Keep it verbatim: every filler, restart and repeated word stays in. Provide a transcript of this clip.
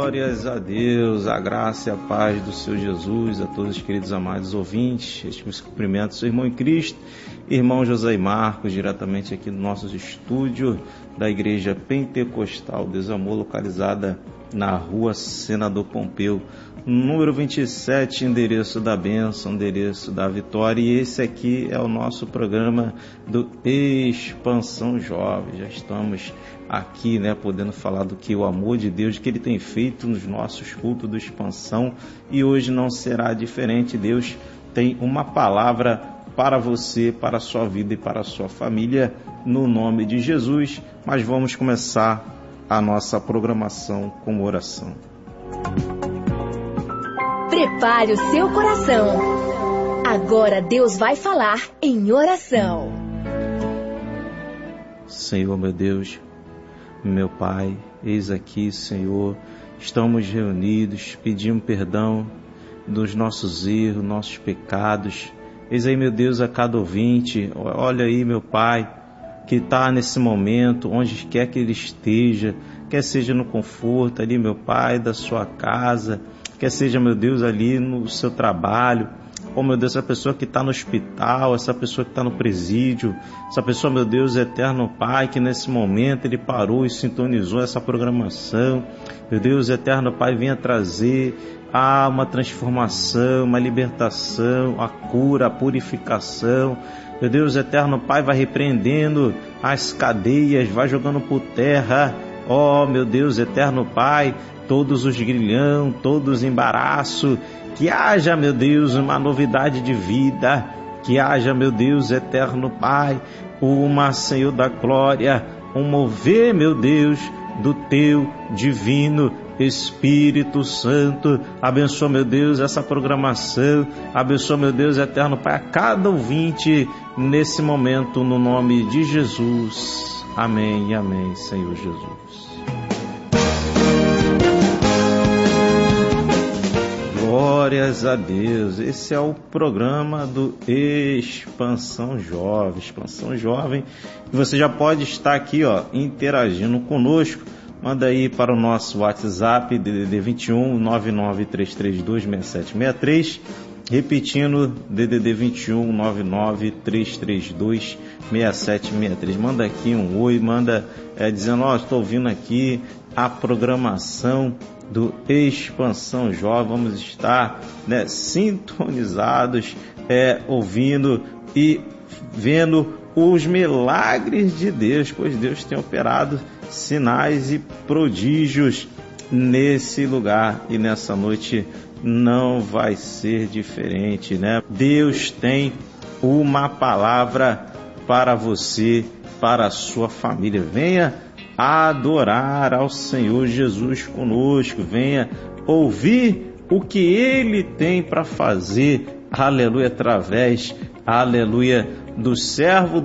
Glórias a Deus, a graça e a paz do Senhor Jesus, a todos os queridos amados ouvintes. Este meus cumprimentos, seu irmão em Cristo, irmão José Marcos, diretamente aqui no nosso estúdio da Igreja Pentecostal Desamor, localizada na rua Senador Pompeu, número vinte e sete, endereço da bênção, endereço da vitória. E esse aqui é o nosso programa do Expansão Jovem. Já estamos aqui, né, podendo falar do que o amor de Deus, que Ele tem feito nos nossos cultos do Expansão, e hoje não será diferente. Deus tem uma palavra para você, para a sua vida e para a sua família, no nome de Jesus. Mas vamos começar a nossa programação com oração. Prepare o seu coração. Agora Deus vai falar em oração. Senhor, meu Deus, meu Pai, eis aqui, Senhor, estamos reunidos, pedimos perdão dos nossos erros, nossos pecados. Eis aí, meu Deus, a cada ouvinte, olha aí, meu Pai, que está nesse momento, onde quer que ele esteja, quer seja no conforto ali, meu Pai, da sua casa, quer seja, meu Deus, ali no seu trabalho. Oh, meu Deus, essa pessoa que está no hospital, essa pessoa que está no presídio, essa pessoa, meu Deus, eterno Pai, que nesse momento Ele parou e sintonizou essa programação. Meu Deus, eterno Pai, venha trazer ah, uma transformação, uma libertação, a cura, a purificação. Meu Deus, eterno Pai, vai repreendendo as cadeias, vai jogando por terra. Oh, meu Deus, eterno Pai, todos os grilhão, todos os embaraços. Que haja, meu Deus, uma novidade de vida, que haja, meu Deus, eterno Pai, uma, Senhor da glória, um mover, meu Deus, do Teu divino Espírito Santo. Abençoa, meu Deus, essa programação, abençoa, meu Deus, eterno Pai, a cada ouvinte nesse momento, no nome de Jesus. Amém e amém, Senhor Jesus. Glórias a Deus. Esse é o programa do Expansão Jovem. Expansão Jovem. E você já pode estar aqui, ó, interagindo conosco. Manda aí para o nosso WhatsApp, D D D vinte e um, nove nove três três dois, seis sete seis três. Repetindo, D D D vinte e um, nove nove três três dois, seis sete seis três. Manda aqui um oi, manda é, dizendo, ó, estou ouvindo aqui a programação do Expansão Jovem. Vamos estar, né, sintonizados, é, ouvindo e vendo os milagres de Deus, pois Deus tem operado sinais e prodígios nesse lugar, e nessa noite não vai ser diferente, né? Deus tem uma palavra para você, para a sua família. Venha adorar ao Senhor Jesus conosco, venha ouvir o que Ele tem para fazer, aleluia, através, aleluia, do servo